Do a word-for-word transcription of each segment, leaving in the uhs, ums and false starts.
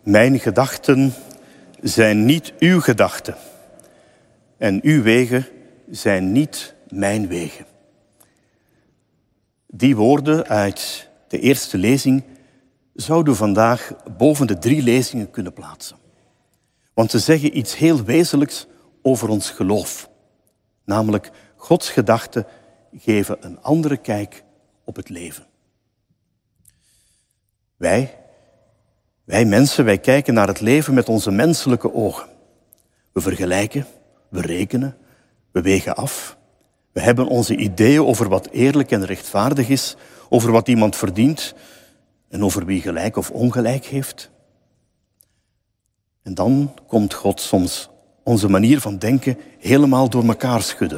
Mijn gedachten zijn niet uw gedachten. En uw wegen zijn niet mijn wegen. Die woorden uit de eerste lezing zouden we vandaag boven de drie lezingen kunnen plaatsen. Want ze zeggen iets heel wezenlijks over ons geloof. Namelijk, Gods gedachten geven een andere kijk op het leven. Wij, wij mensen, wij kijken naar het leven met onze menselijke ogen. We vergelijken, we rekenen, we wegen af. We hebben onze ideeën over wat eerlijk en rechtvaardig is, over wat iemand verdient en over wie gelijk of ongelijk heeft. En dan komt God soms onze manier van denken helemaal door elkaar schudden.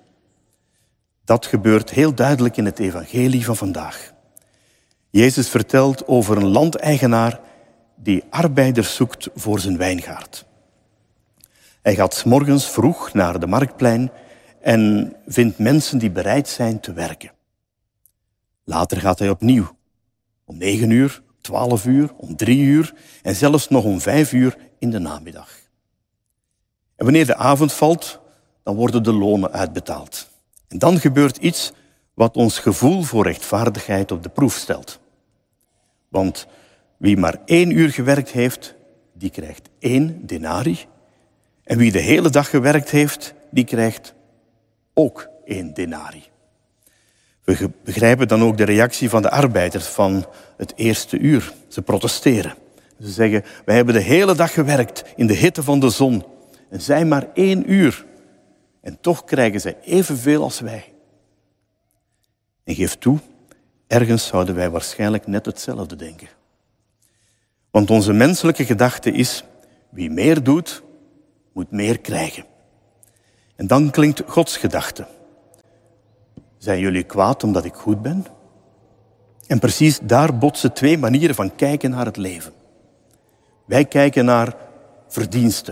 Dat gebeurt heel duidelijk in het evangelie van vandaag. Jezus vertelt over een landeigenaar die arbeiders zoekt voor zijn wijngaard. Hij gaat 's morgens vroeg naar de marktplein en vindt mensen die bereid zijn te werken. Later gaat hij opnieuw. Om negen uur, twaalf uur, om drie uur en zelfs nog om vijf uur in de namiddag. En wanneer de avond valt, dan worden de lonen uitbetaald. En dan gebeurt iets wat ons gevoel voor rechtvaardigheid op de proef stelt. Want wie maar één uur gewerkt heeft, die krijgt één denari. En wie de hele dag gewerkt heeft, die krijgt ook één denari. We begrijpen dan ook de reactie van de arbeiders van het eerste uur. Ze protesteren. Ze zeggen, wij hebben de hele dag gewerkt in de hitte van de zon. En zij maar één uur. En toch krijgen zij evenveel als wij. En geef toe, ergens zouden wij waarschijnlijk net hetzelfde denken. Want onze menselijke gedachte is, wie meer doet, moet meer krijgen. En dan klinkt Gods gedachte. Zijn jullie kwaad omdat ik goed ben? En precies daar botsen twee manieren van kijken naar het leven. Wij kijken naar verdiensten.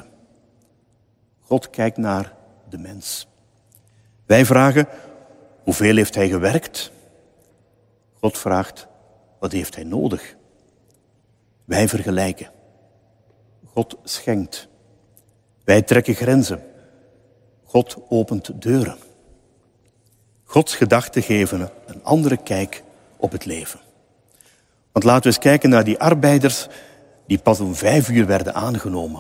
God kijkt naar de mens. Wij vragen, hoeveel heeft hij gewerkt? God vraagt, wat heeft hij nodig? Wij vergelijken. God schenkt. Wij trekken grenzen. God opent deuren. Gods gedachten geven een andere kijk op het leven. Want laten we eens kijken naar die arbeiders die pas om vijf uur werden aangenomen.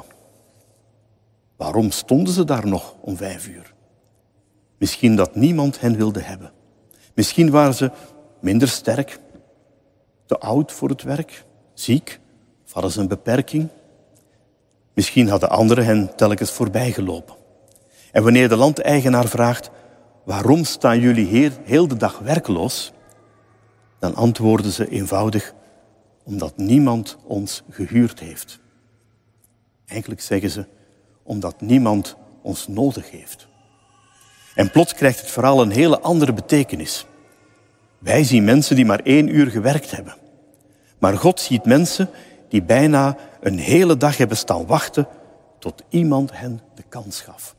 Waarom stonden ze daar nog om vijf uur? Misschien dat niemand hen wilde hebben. Misschien waren ze minder sterk, te oud voor het werk, ziek, of hadden ze een beperking. Misschien hadden anderen hen telkens voorbij gelopen. En wanneer de landeigenaar vraagt, waarom staan jullie hier heel de dag werkloos? Dan antwoorden ze eenvoudig, omdat niemand ons gehuurd heeft. Eigenlijk zeggen ze, omdat niemand ons nodig heeft. En plots krijgt het verhaal een hele andere betekenis. Wij zien mensen die maar één uur gewerkt hebben. Maar God ziet mensen die bijna een hele dag hebben staan wachten tot iemand hen de kans gaf.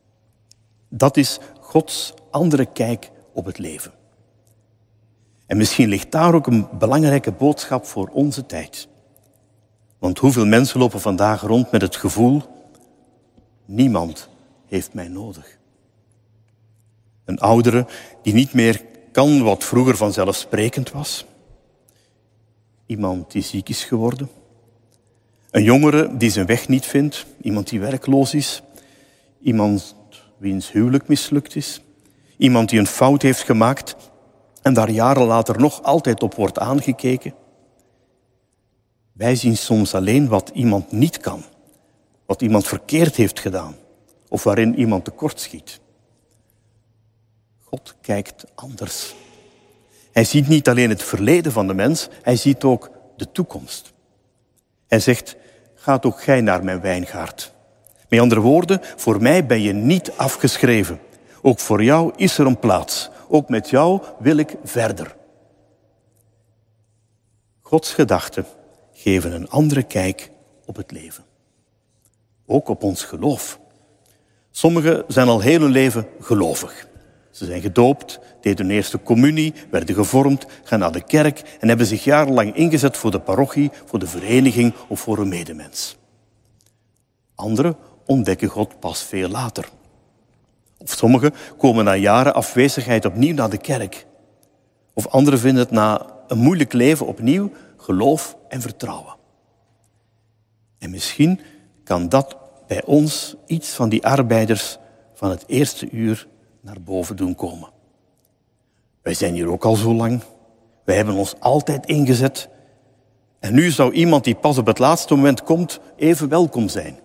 Dat is Gods andere kijk op het leven. En misschien ligt daar ook een belangrijke boodschap voor onze tijd. Want hoeveel mensen lopen vandaag rond met het gevoel, niemand heeft mij nodig. Een oudere die niet meer kan wat vroeger vanzelfsprekend was. Iemand die ziek is geworden. Een jongere die zijn weg niet vindt. Iemand die werkloos is. Iemand wiens huwelijk mislukt is. Iemand die een fout heeft gemaakt en daar jaren later nog altijd op wordt aangekeken. Wij zien soms alleen wat iemand niet kan. Wat iemand verkeerd heeft gedaan. Of waarin iemand tekortschiet. God kijkt anders. Hij ziet niet alleen het verleden van de mens, hij ziet ook de toekomst. Hij zegt, ga ook gij naar mijn wijngaard. Met andere woorden, voor mij ben je niet afgeschreven. Ook voor jou is er een plaats. Ook met jou wil ik verder. Gods gedachten geven een andere kijk op het leven. Ook op ons geloof. Sommigen zijn al heel hun leven gelovig. Ze zijn gedoopt, deden hun eerste communie, werden gevormd, gaan naar de kerk en hebben zich jarenlang ingezet voor de parochie, voor de vereniging of voor een medemens. Anderen ontdekken God pas veel later. Of sommigen komen na jaren afwezigheid opnieuw naar de kerk. Of anderen vinden het na een moeilijk leven opnieuw geloof en vertrouwen. En misschien kan dat bij ons iets van die arbeiders van het eerste uur naar boven doen komen. Wij zijn hier ook al zo lang. Wij hebben ons altijd ingezet. En nu zou iemand die pas op het laatste moment komt even welkom zijn.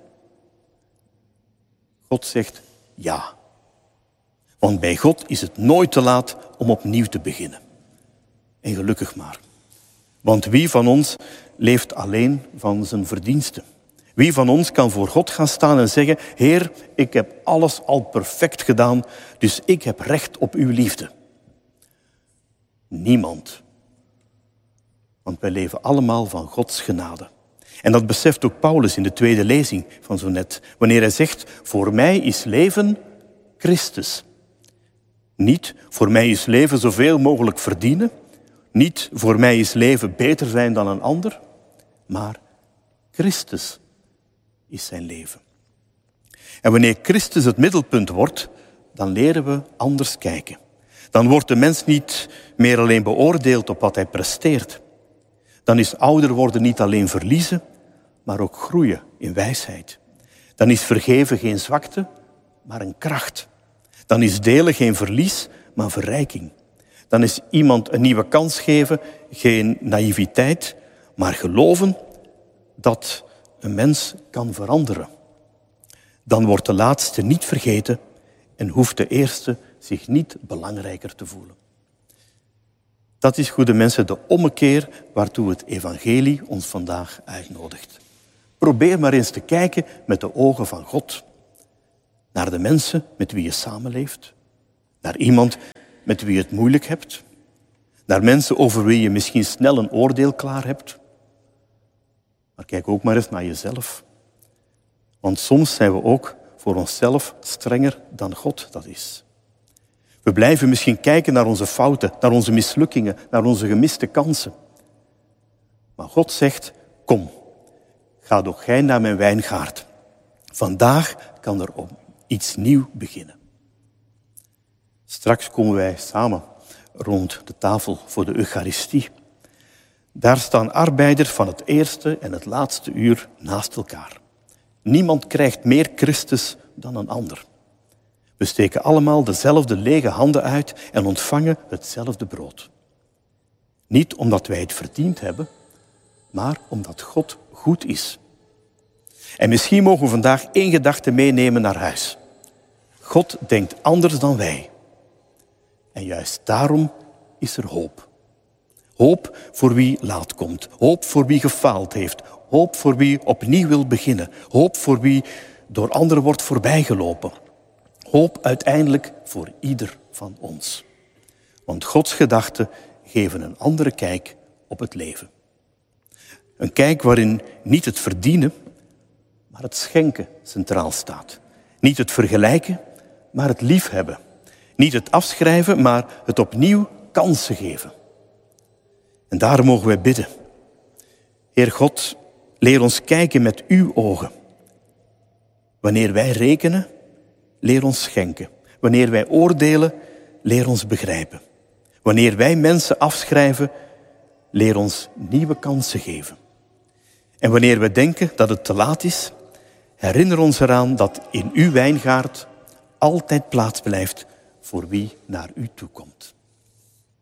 God zegt ja. Want bij God is het nooit te laat om opnieuw te beginnen. En gelukkig maar. Want wie van ons leeft alleen van zijn verdiensten? Wie van ons kan voor God gaan staan en zeggen: Heer, ik heb alles al perfect gedaan, dus ik heb recht op uw liefde? Niemand. Want wij leven allemaal van Gods genade. En dat beseft ook Paulus in de tweede lezing van zo net, wanneer hij zegt: voor mij is leven Christus. Niet voor mij is leven zoveel mogelijk verdienen, niet voor mij is leven beter zijn dan een ander, maar Christus is zijn leven. En wanneer Christus het middelpunt wordt, dan leren we anders kijken. Dan wordt de mens niet meer alleen beoordeeld op wat hij presteert. Dan is ouder worden niet alleen verliezen, maar ook groeien in wijsheid. Dan is vergeven geen zwakte, maar een kracht. Dan is delen geen verlies, maar verrijking. Dan is iemand een nieuwe kans geven geen naïviteit, maar geloven dat een mens kan veranderen. Dan wordt de laatste niet vergeten en hoeft de eerste zich niet belangrijker te voelen. Dat is, goede mensen, de ommekeer waartoe het evangelie ons vandaag uitnodigt. Probeer maar eens te kijken met de ogen van God. Naar de mensen met wie je samenleeft. Naar iemand met wie je het moeilijk hebt. Naar mensen over wie je misschien snel een oordeel klaar hebt. Maar kijk ook maar eens naar jezelf. Want soms zijn we ook voor onszelf strenger dan God dat is. We blijven misschien kijken naar onze fouten, naar onze mislukkingen, naar onze gemiste kansen. Maar God zegt: kom, ga doch gij naar mijn wijngaard. Vandaag kan er om iets nieuw beginnen. Straks komen wij samen rond de tafel voor de Eucharistie. Daar staan arbeiders van het eerste en het laatste uur naast elkaar. Niemand krijgt meer Christus dan een ander. We steken allemaal dezelfde lege handen uit en ontvangen hetzelfde brood. Niet omdat wij het verdiend hebben, maar omdat God goed is. En misschien mogen we vandaag één gedachte meenemen naar huis. God denkt anders dan wij. En juist daarom is er hoop. Hoop voor wie laat komt. Hoop voor wie gefaald heeft. Hoop voor wie opnieuw wil beginnen. Hoop voor wie door anderen wordt voorbijgelopen. Hoop uiteindelijk voor ieder van ons. Want Gods gedachten geven een andere kijk op het leven. Een kijk waarin niet het verdienen, maar het schenken centraal staat. Niet het vergelijken, maar het liefhebben. Niet het afschrijven, maar het opnieuw kansen geven. En daar mogen wij bidden. Heer God, leer ons kijken met uw ogen. Wanneer wij rekenen, leer ons schenken. Wanneer wij oordelen, leer ons begrijpen. Wanneer wij mensen afschrijven, leer ons nieuwe kansen geven. En wanneer we denken dat het te laat is, herinner ons eraan dat in uw wijngaard altijd plaats blijft voor wie naar u toekomt.